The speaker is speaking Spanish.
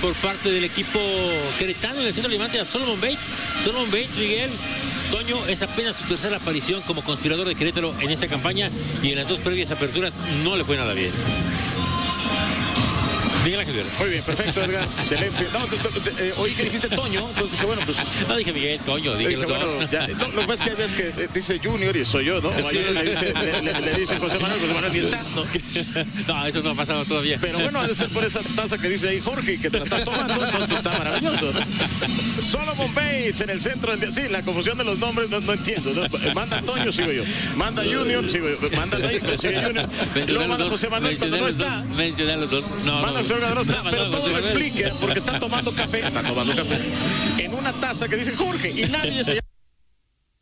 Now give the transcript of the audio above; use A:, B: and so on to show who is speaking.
A: por parte del equipo queretano en el centro levante a Solomon Bates. Solomon Bates, Miguel, Toño, es apenas su tercera aparición como conspirador de Querétaro en esta campaña y en las dos previas aperturas no le fue nada bien. Miguel Ángel.
B: Muy bien, perfecto, Edgar. Excelente. No, oí que dijiste Toño, entonces dije, bueno, pues.
A: No dije Miguel, Toño, dije los
B: bueno,
A: dos.
B: ya, no, lo que pasa es que ves que dice Junior y soy yo, ¿no?
A: Sí,
B: Le dice José Manuel ni está, ¿no?
A: No, eso no ha pasado todavía.
B: Pero bueno, ha de ser por esa taza que dice ahí Jorge, que te la estás tomando, entonces pues, está maravilloso, ¿no? Solomon Bates en el centro. Sí, la confusión de los nombres no entiendo, ¿no? Manda Toño, sigo yo. Manda Junior, sigo yo. Manda Bates, sigue Junior. Luego manda José Manuel cuando no está.
A: Mencioné los dos.
B: Manda el señor Gadrosta, pero todo lo explique porque está tomando café. Está tomando café en una taza que dice Jorge y nadie se llama